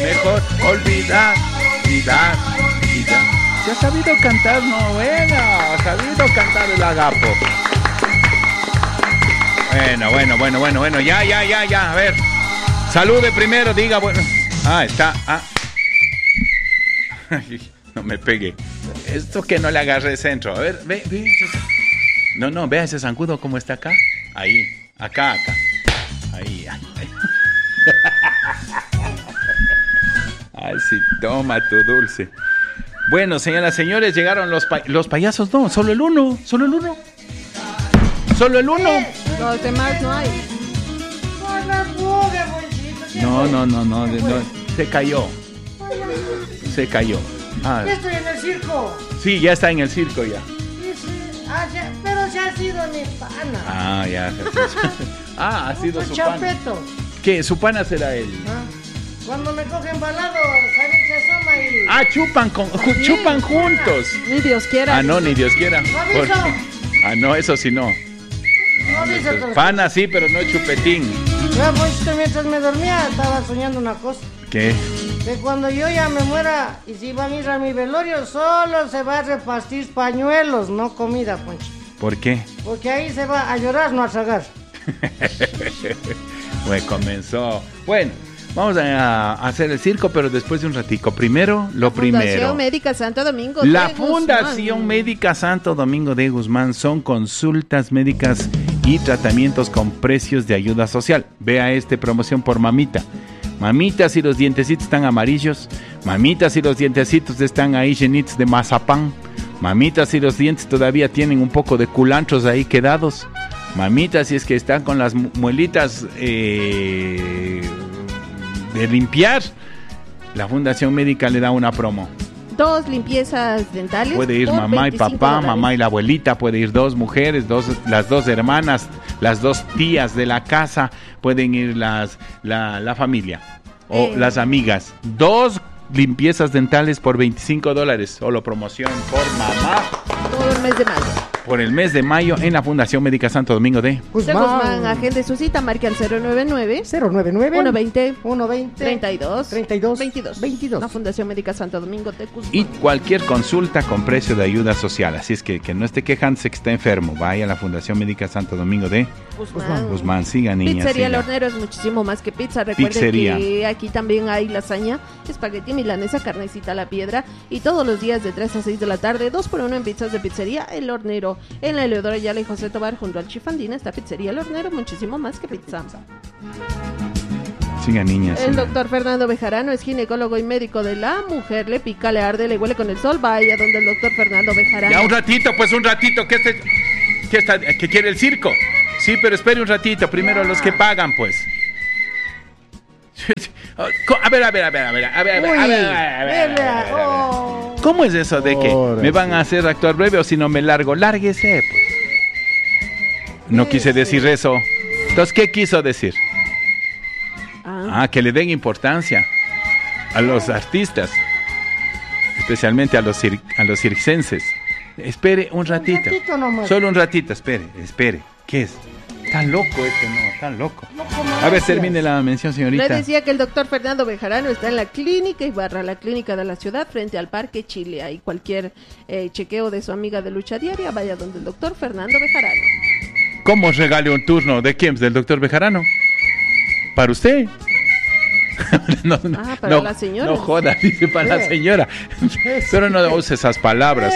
mejor olvidar. Se ha sabido cantar, no, bueno, ha sabido cantar el agapo. Bueno, ya, a ver. Salude primero, diga, bueno. Está. No me pegue. Esto que no le agarre el centro. A ver, ve. No, vea ese zancudo como está acá. Ahí, acá. Ahí. Ay, sí, toma tu dulce. Bueno, señoras y señores, llegaron los payasos. No, solo el uno. Los demás no hay. No, se cayó. Ya estoy en el circo. Sí, ya está en el circo ya. Pero se ha sido mi pana. Ya. Ha sido su pana. Champeto. ¿Qué? ¿Su pana será él? Cuando me cogen balado, Javier se asoma y... chupan juntos. Ni Dios quiera. No, ni Dios quiera. No, eso sí no. No dice Pana sí, pero no chupetín. Ya, pues, mientras me dormía, estaba soñando una cosa. ¿Qué? Que cuando yo ya me muera y si van a ir a mi velorio, solo se va a repartir pañuelos, no comida, Poncho. ¿Por qué? Porque ahí se va a llorar, no a tragar. Comenzó. Bueno, vamos a hacer el circo, pero después de un ratico. Primero, Fundación Médica Santo Domingo de La Guzmán. Fundación Médica Santo Domingo de Guzmán son consultas médicas y tratamientos con precios de ayuda social. Vea promoción por mamita. Mamita, si los dientecitos están amarillos. Mamita, si los dientecitos están ahí llenitos de mazapán. Mamita, si los dientes todavía tienen un poco de culantros ahí quedados. Mamita, si es que están con las muelitas de limpiar. La Fundación Médica le da una promo. 2 limpiezas dentales. Puede ir mamá y papá, mamá y la abuelita, puede ir 2 mujeres, las 2 hermanas, las 2 tías de la casa, pueden ir la familia o las amigas. 2 limpiezas dentales por $25, solo promoción por mamá. Todo el mes de mayo. Por el mes de mayo en la Fundación Médica Santo Domingo de Guzmán. Agende su cita, marque al 099 120 32 La Fundación Médica Santo Domingo de Guzmán. Y cualquier consulta con precio de ayuda social. Así es que no esté quejándose que está enfermo. Vaya a la Fundación Médica Santo Domingo de Guzmán. Siga, niña. Pizzería El Hornero es muchísimo más que pizza. Recuerden que aquí también hay lasaña, espagueti milanesa, carnecita a la piedra. Y todos los días de 3 a 6 de la tarde, 2x1 en pizzas de Pizzería El Hornero. En la Eleodoro Ayala y José Tobar, junto al Chifandina, está Pizzería El Hornero, muchísimo más que pizza. Siga, niña. El doctor Fernando Bejarano es ginecólogo y médico de la mujer. Le pica, le arde, le huele con el sol. Vaya donde el doctor Fernando Bejarano. Ya un ratito, ¿qué quiere el circo? Sí, pero espere un ratito, primero los que pagan, pues. A ver. ¿Cómo es eso de que me van a hacer actuar breve o si no me largo? Lárguese, pues. No quise decir eso. Entonces, ¿qué quiso decir? Que le den importancia a los artistas, especialmente a los circenses. Espere un ratito. Solo un ratito, espere. ¿Qué es? Está loco tan loco. A ver, termine la mención, señorita. Le decía que el doctor Fernando Bejarano está en la clínica Ibarra, la clínica de la ciudad, frente al Parque Chile. Hay cualquier chequeo de su amiga de lucha diaria, vaya donde el doctor Fernando Bejarano. ¿Cómo regale un turno? ¿De quién? ¿Del doctor Bejarano? ¿Para usted? Para la señora. No joda, dice para la señora. Pero no use esas palabras.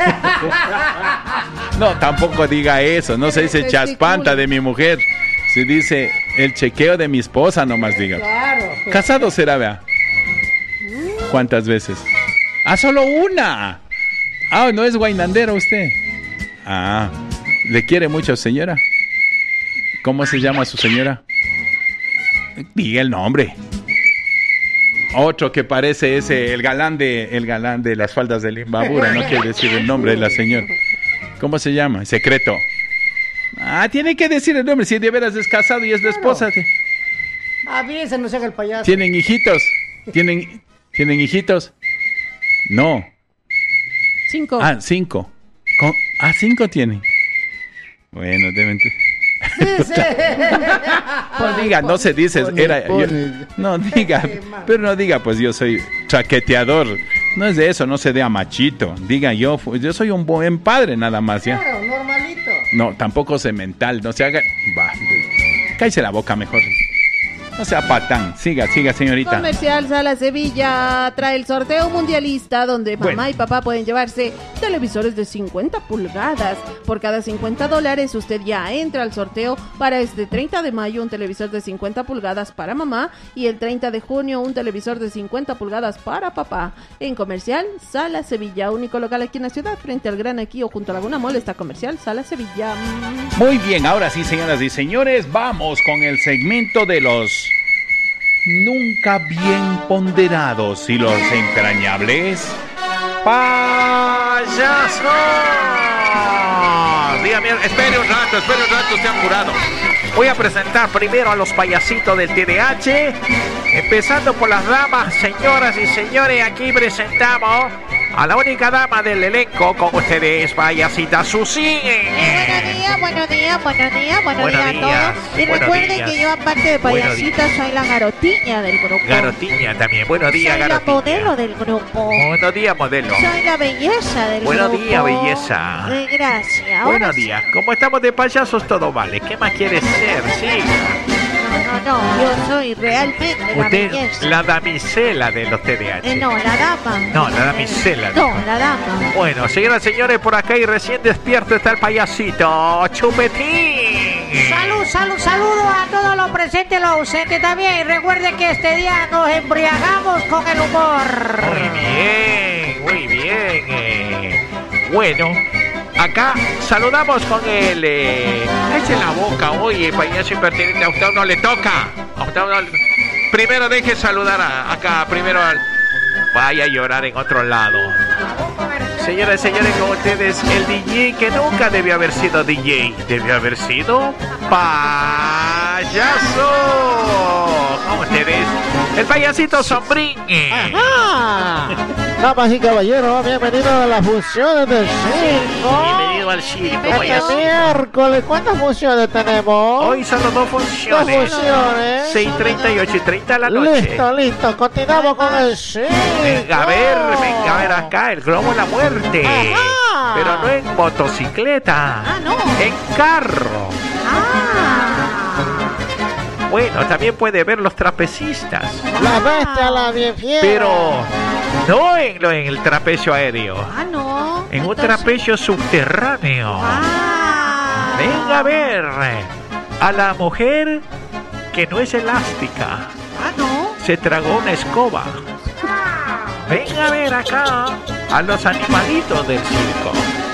No, tampoco diga eso. No se dice chaspanta de mi mujer. Se dice el chequeo de mi esposa, nomás diga. Claro. Casado será, vea. ¿Cuántas veces? Solo una. No es guainandero usted. ¿Le quiere mucho, señora? ¿Cómo se llama su señora? Diga el nombre. Otro que parece el galán de las faldas de Limbabura, no quiere decir el nombre de la señora. ¿Cómo se llama? Secreto. Tiene que decir el nombre, si de veras es casado y es la esposa. Bien, se nos haga el payaso. ¿Tienen hijitos? ¿Tienen hijitos? No. 5. 5. 5 tienen. Bueno, deben... Pues diga, no se dice, no diga, pero no diga, pues yo soy traqueteador. No es de eso, no se dé a machito. Diga, yo soy un buen padre, nada más, ¿ya? Claro, normalito. No, tampoco se mental, no se haga... cállese la boca mejor. No sea patán. Siga, señorita. Comercial Sala Sevilla trae el sorteo mundialista donde mamá y papá pueden llevarse televisores de 50 pulgadas. Por cada $50 usted ya entra al sorteo para este 30 de mayo un televisor de 50 pulgadas para mamá y el 30 de junio un televisor de 50 pulgadas para papá. En Comercial Sala Sevilla, único local aquí en la ciudad, frente al Gran Aquí o junto a Laguna Mall está Comercial Sala Sevilla. Muy bien, ahora sí, señoras y señores, vamos con el segmento de los nunca bien ponderados y los entrañables payasos. Dígame, espere un rato, esté apurado. Voy a presentar primero a los payasitos del TDH, empezando por las damas. Señoras y señores, aquí presentamos a la única dama del elenco con ustedes, payasita Susi. Buenos días a todos. Y recuerden que yo, aparte de payasita, soy la garotiña del grupo. Garotiña también. Buenos días, soy garotiña. La modelo del grupo. Buenos días, modelo. Soy la belleza del Buenos grupo. días, belleza. Gracias. Buenos días. Como estamos de payasos, todo vale. ¿Qué más quieres ser? Sí. No, yo soy realmente la belleza. La damisela de los TDH. No, la dama. No, la damisela. No, la dama. Bueno, señoras y señores, por acá y recién despierto está el payasito Chupetín. Saludo a todos los presentes y los ausentes también. Y recuerden que este día nos embriagamos con el humor. Muy bien. Bueno, acá saludamos con el... eche la boca, oye, payaso impertinente, a usted no le toca. Primero deje saludar acá, primero vaya a llorar en otro lado. Señoras y señores, con ustedes el DJ que nunca debió haber sido DJ, debió haber sido payaso. Con ustedes el payasito Sombrín. ¡Ajá! Damas y caballeros, bienvenidos a las funciones del circo. Bienvenido al circo, Este payaso. miércoles, ¿cuántas funciones tenemos? Hoy solo 2 funciones. 2 funciones. 6:30 y 8:30 de la noche. Listo. Continuamos con el circo. Venga a ver acá, el globo de la muerte. Ajá. Pero no en motocicleta. No. En carro. Bueno, también puede ver los trapecistas. La bestia, la bien fiera. Pero no en el trapecio aéreo. No. En un trapecio subterráneo. Venga a ver a la mujer que no es elástica. No. Se tragó una escoba. Venga a ver acá a los animalitos del circo.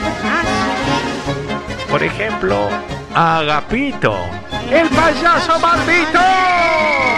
Por ejemplo, a Agapito, el payaso maldito.